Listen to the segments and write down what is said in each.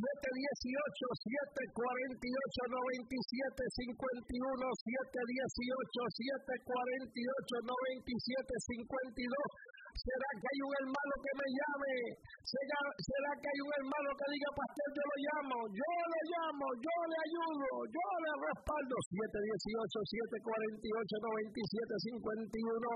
¿Será que hay un hermano que me llame? ¿Será que hay un hermano que diga, pastor, yo lo llamo, yo le ayudo, yo le respaldo? 718-748-9751,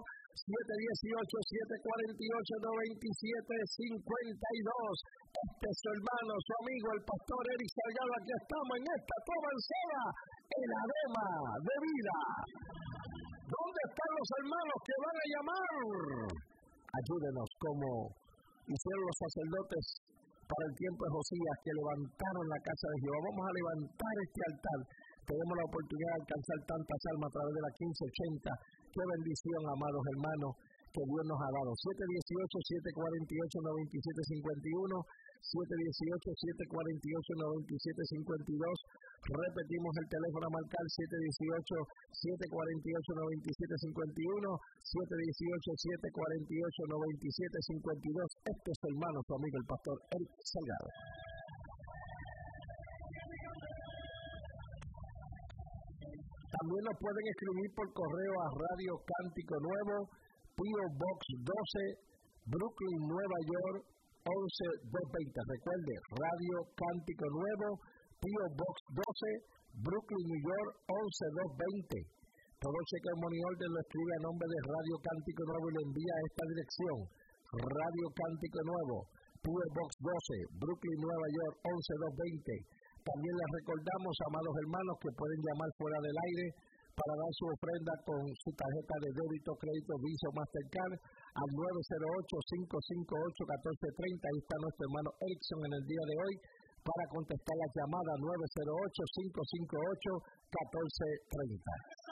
718-748-9752. Este es su hermano, su amigo, el pastor Eric Salgado. Aquí estamos en esta toma avanzada, el adema de vida. ¿Dónde están los hermanos que van a llamar? Ayúdenos como hicieron los sacerdotes para el tiempo de Josías, que levantaron la casa de Jehová. Vamos a levantar este altar. Tenemos la oportunidad de alcanzar tantas almas a través de la 1580. Qué bendición, amados hermanos, que Dios nos ha dado. 718-748-9751, 718-748-9752. Repetimos el teléfono a marcar, 718-748-9751, 718-748-9752. Este es su hermano, su amigo, el pastor Eric Salgado. También nos pueden escribir por correo a Radio Cántico Nuevo, P.O. Box 12, Brooklyn, Nueva York, 11220. Recuerde, Radio Cántico Nuevo, P.O. Box 12, Brooklyn, New York, 11220. Todo cheque money order lo escribe a nombre de Radio Cántico Nuevo y lo envía a esta dirección. Radio Cántico Nuevo, P.O. Box 12, Brooklyn, Nueva York, 11220. También les recordamos, amados hermanos, que pueden llamar fuera del aire para dar su ofrenda con su tarjeta de débito, crédito, Visa o Mastercard al 908-558-1430. Ahí está nuestro hermano Erickson en el día de hoy para contestar las llamadas 908-558-1430.